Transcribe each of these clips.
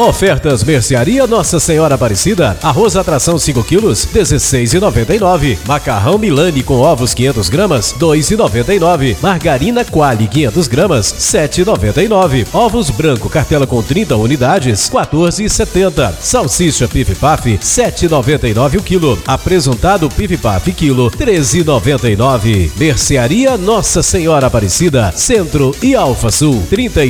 Ofertas Mercearia Nossa Senhora Aparecida. Arroz atração 5 quilos, R$16,99. Macarrão Milani com ovos 500 gramas, R$2,99. Margarina Qualy 500 gramas, R$7,99. Ovos branco cartela com 30 unidades, R$14,70. Salsicha Pif Paf, R$7,99 o quilo. Apresuntado Pif Paf quilo, R$13,99. Mercearia Nossa Senhora Aparecida, Centro e Alfa Sul,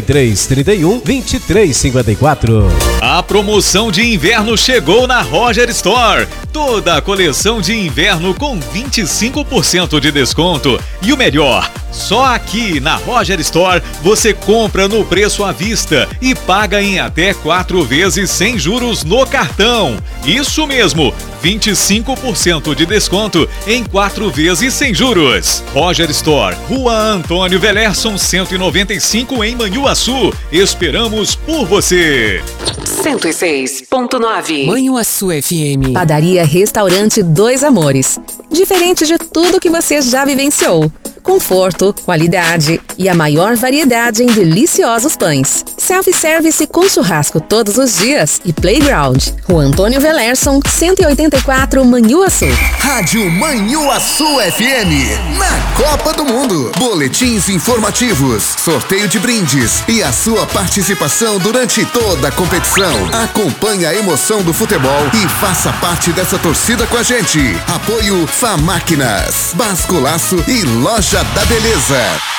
3331-2354. A promoção de inverno chegou na Roger Store. Toda a coleção de inverno com 25% de desconto. E o melhor, só aqui na Roger Store você compra no preço à vista e paga em até 4 vezes sem juros no cartão. Isso mesmo, 25% de desconto em 4 vezes sem juros. Roger Store, Rua Antônio Velerson 195 em Manhuaçu. Esperamos por você. 106.9 Manhuaçu FM. Padaria Restaurante Dois Amores. Diferente de tudo que você já vivenciou. Conforto, qualidade e a maior variedade em deliciosos pães. Self-service com churrasco todos os dias e playground. Rua Antônio Velerson, 184, Manhuaçu. Rádio Manhuaçu FM. Na Copa do Mundo. Boletins informativos, sorteio de brindes e a sua participação durante toda a competição. Acompanhe a emoção do futebol e faça parte dessa torcida com a gente. Apoio Famáquinas, Basculaço e Loja da Beleza.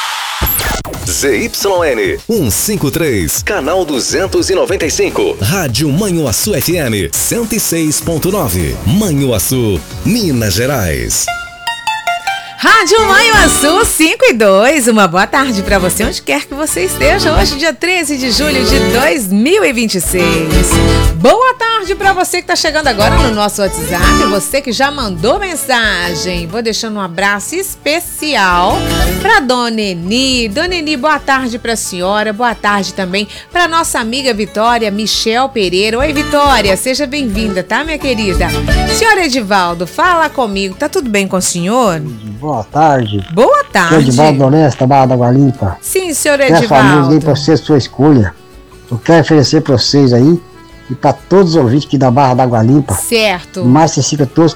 ZYN 153, canal 295. Rádio Manhuaçu FM 106.9. Manhuaçu, Minas Gerais. Rádio Manhuaçu 5 e 2, uma boa tarde para você onde quer que você esteja. Hoje, dia 13 de julho de 2026. Boa tarde para você que está chegando agora no nosso WhatsApp, você que já mandou mensagem. Vou deixando um abraço especial para Dona Eni. Dona Eni, boa tarde para a senhora, boa tarde também para nossa amiga Vitória Michel Pereira. Oi, Vitória, seja bem-vinda, tá, minha querida? Senhor Edivaldo, fala comigo, tá tudo bem com o senhor? Boa tarde. Boa tarde. Senhor Edivaldo Honesta, Barra da Água Limpa. Sim, senhor Edivaldo. Edivaldo. Liguei para você, sua escolha. Eu quero oferecer para vocês aí e para todos os ouvintes aqui da Barra da Água Limpa. Certo. Mais 65 todos